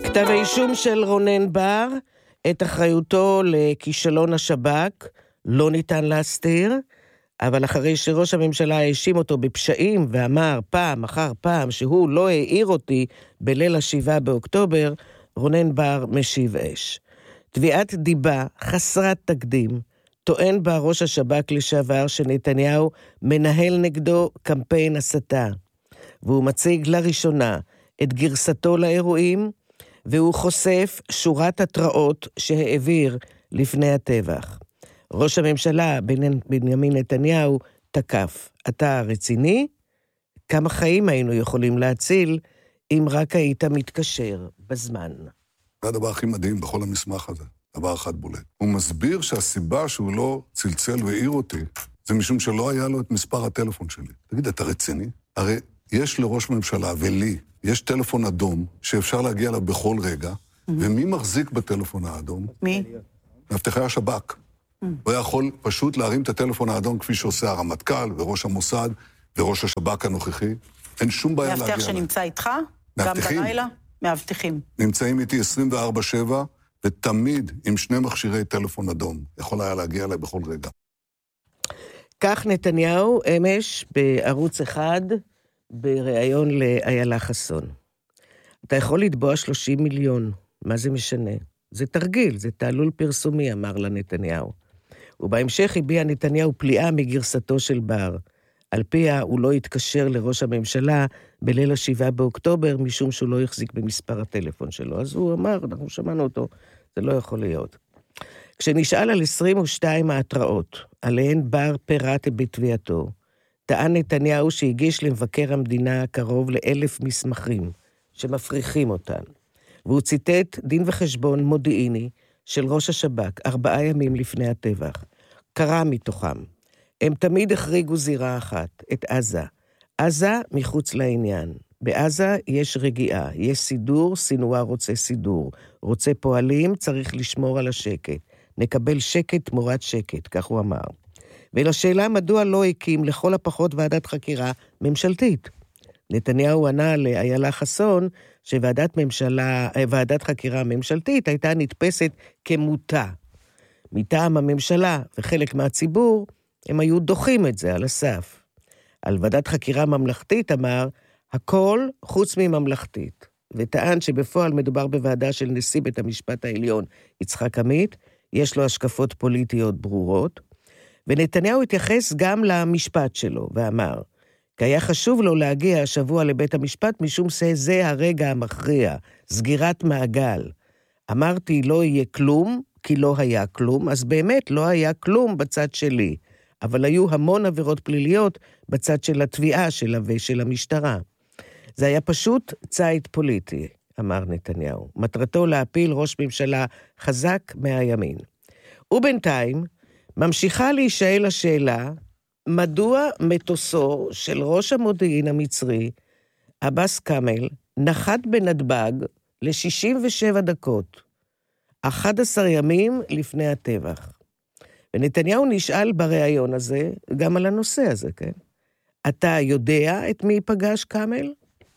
כתב האישום של רונן בר, את אחריותו לכישלון השב"כ, לא ניתן להסתיר, אבל אחרי שראש הממשלה האשים אותו בפשעים ואמר פעם אחר פעם שהוא לא העיר אותי בליל 7 באוקטובר, רונן בר משיב אש. תביעת דיבה חסרת תקדים, טוען בה ראש השב"כ לשעבר שנתניהו מנהל נגדו קמפיין הסתה, והוא מציג לראשונה את גרסתו לאירועים, והוא חושף שורת התראות שהעביר לפני הטבח. ראש הממשלה בנימין נתניהו תקף, אתה רציני? כמה חיים היינו יכולים להציל אם רק היית מתקשר בזמן? זה הדבר הכי מדהים בכל המסמך הזה, דבר אחד בולט. הוא מסביר שהסיבה שהוא לא צלצל והעיר אותי, זה משום שלא היה לו את מספר הטלפון שלי. תגיד, אתה רציני? הרי יש לראש ממשלה ולי, יש טלפון אדום שאפשר להגיע אליו בכל רגע, ומי מחזיק בטלפון האדום? מי? מאבטחי השב"כ. הוא יכול פשוט להרים את הטלפון האדום כפי שעושה הרמטכ"ל וראש המוסד וראש השב"כ הנוכחי. אין שום בעיה להגיע אליו. מאבטח שנמצא איתך? מאבטחים. גם בלילה? מאבטחים. נמצאים איתי 24/7, ותמיד עם 2 מכשירי טלפון אדום. יכול היה להגיע אליי בכל רגע. כך נתניהו אמש בערוץ 1 בריאיון לאיילה חסון. אתה יכול לתבוע 30 מיליון, מה זה משנה? זה תרגיל, זה תעלול פרסומי, אמר לנתניהו. ובהמשך הביע נתניהו פליאה מגרסתו של בר. על פיה הוא לא התקשר לראש הממשלה בליל 7 באוקטובר, משום שהוא לא החזיק במספר הטלפון שלו. אז הוא אמר, אנחנו שמענו אותו, זה לא יכול להיות. כשנשאל על 22 ההתראות, עליהן בר פירט בתביעתו, טען נתניהו שהגיש למבקר המדינה קרוב ל1,000 מסמכים שמפריחים אותן. והוא ציטט דין וחשבון מודיעיני של ראש השב"כ 4 ימים לפני הטבח. קרא מתוכם. הם תמיד החריגו זירה אחת, את עזה. עזה מחוץ לעניין. בעזה יש רגיעה, יש סידור, סינואר רוצה סידור. רוצה פועלים, צריך לשמור על השקט. נקבל שקט תמורת שקט, כך הוא אמר. ולשאלה מדוע לא הקים לכל הפחות ועדת חקירה ממשלתית. נתניהו ענה לאיילה חסון שוועדת חקירה ממשלתית הייתה נתפסת כמוטה. מטעם הממשלה וחלק מהציבור הם היו דוחים את זה על הסף. על ועדת חקירה ממלכתית אמר, הכל חוץ מממלכתית. וטען שבפועל מדובר בוועדה של נשיא בית המשפט העליון יצחק עמית, יש לו השקפות פוליטיות ברורות, ונתניהו התייחס גם למשפט שלו ואמר, כי היה חשוב לו להגיע השבוע לבית המשפט, משום שזה הרגע המכריע, סגירת מעגל. אמרתי לא יהיה כלום, כי לא היה כלום, אז באמת לא היה כלום בצד שלי, אבל היו המון עבירות פליליות בצד של התביעה שלה ושל המשטרה. זה היה פשוט ציד פוליטי, אמר נתניהו. מטרתו להפיל ראש ממשלה חזק מהימין. ובינתיים ממשיכה להישאל השאלה, מדוע מטוסו של ראש המודיעין המצרי, אבס קאמל, נחת בנתב"ג ל-67 דקות, 11 ימים לפני הטבח. ונתניהו נשאל בריאיון הזה, גם על הנושא הזה, כן? אתה יודע את מי פגש קאמל?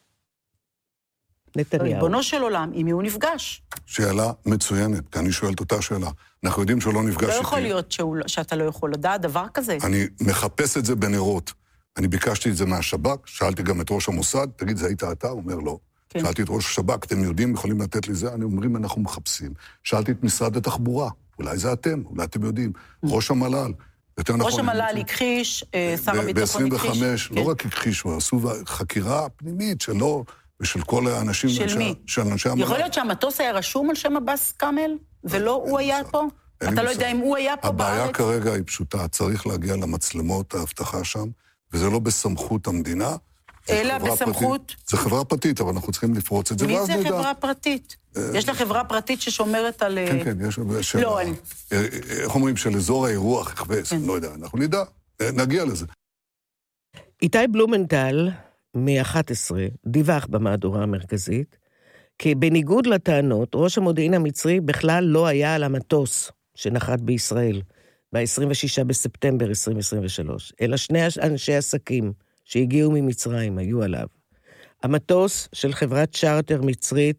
נתניהו. ריבונו של עולם, עם מי הוא נפגש? שאלה מצוינת, כי אני שואלת אותה שאלה. אנחנו יודעים שהוא לא נפגש איתי. לא יכול להיות שאתה לא יכול לדעת דבר כזה. אני מחפש את זה בנרות. אני ביקשתי את זה מהשב"כ, שאלתי גם את ראש המוסד, תגיד, זה היית אתה? הוא אומר לא. כן. שאלתי את ראש השב"כ, אתם יודעים, יכולים לתת לי זה? אני אומרים, אנחנו מחפשים. שאלתי את משרד התחבורה, אולי זה אתם, אולי אתם יודעים. ראש המל"ל. ראש המל"ל הכחיש, שר הביטחון הכחיש. ב-25, לא רק הכחישו, עשו חקירה פנימית שלו, ושל כל האנשים... של מי? יכול להיות שהמטוס היה רשום על שם אבס קאמל, ולא הוא היה פה? אתה לא יודע אם הוא היה פה בארץ? הבעיה כרגע היא פשוטה, צריך להגיע למצלמות האבטחה שם, וזה לא בסמכות המדינה. אלא בסמכות? זה חברה פרטית, אבל אנחנו צריכים לפרוץ את זה. מי זה חברה פרטית? יש לה חברה פרטית ששומרת על... כן, כן, יש... לא, אני... איך אומרים, של אזור האירוח, לא יודע, אנחנו נגיע לזה. איתי בלומנטל, מ-11, דיווח במהדורה המרכזית, כי בניגוד לטענות, ראש המודיעין המצרי בכלל לא היה על המטוס שנחת בישראל, ב-26 בספטמבר 2023, אלא 2 אנשי עסקים שהגיעו ממצרים היו עליו. המטוס של חברת צ'ארטר מצרית,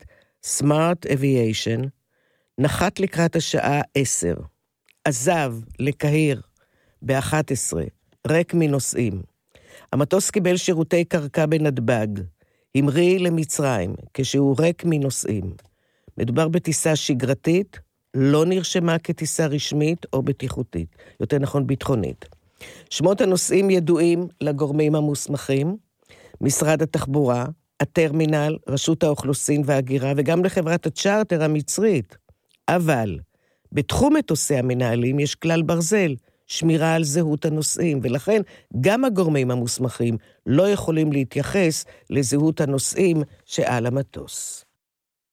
Smart Aviation, נחת לקראת השעה 10, עזב לקהיר ב-11, ריק מנוסעים. המטוס קיבל שירותי קרקע בנתב"ג, המריא למצרים כשהוא ריק מנוסעים. מדובר בטיסה שגרתית, לא נרשמה כטיסה רשמית או בטיחותית, יותר נכון ביטחונית. שמות הנוסעים ידועים לגורמים המוסמכים, משרד התחבורה, הטרמינל, רשות האוכלוסין וההגירה, וגם לחברת הצ'ארטר המצרית. אבל בתחום מטוסי המנהלים יש כלל ברזל, שמירה על זהות הנוסעים, ולכן גם הגורמים המוסמכים לא יכולים להתייחס לזהות הנוסעים שעל המטוס.